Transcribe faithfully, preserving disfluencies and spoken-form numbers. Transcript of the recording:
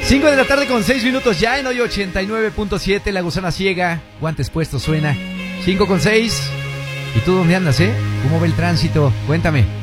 cinco de la tarde con seis minutos ya en hoy ochenta y nueve punto siete. La Gusana Ciega, guantes puestos, suena cinco con seis. ¿Y tú dónde andas, eh? ¿Cómo va el tránsito? Cuéntame.